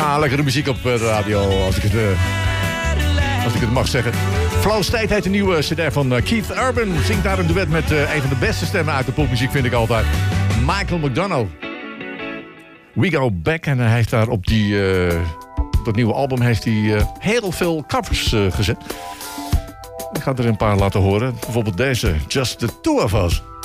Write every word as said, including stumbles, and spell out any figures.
Ja, lekkere muziek op de radio, als ik het, uh, als ik het mag zeggen. Flow State heet de nieuwe cd van uh, Keith Urban. Zingt daar een duet met uh, een van de beste stemmen uit de popmuziek, vind ik altijd. Michael McDonald. We Go Back. En hij heeft daar op die, uh, dat nieuwe album heeft hij uh, heel veel covers uh, gezet. Ik ga er een paar laten horen. Bijvoorbeeld deze, Just the Two of Us.